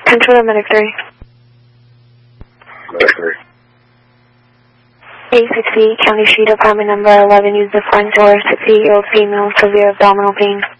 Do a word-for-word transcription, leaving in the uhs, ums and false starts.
Central or Medic three? Medic three. eight sixty, County Street, apartment number eleven. Use the front door. sixty-eight-year-old female, severe abdominal pain.